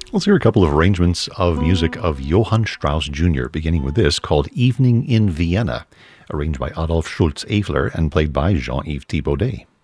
Let's hear a couple of arrangements of music of Johann Strauss Jr., beginning with this called Evening in Vienna, arranged by Adolf Schultz-Eifler and played by Jean-Yves Thibaudet.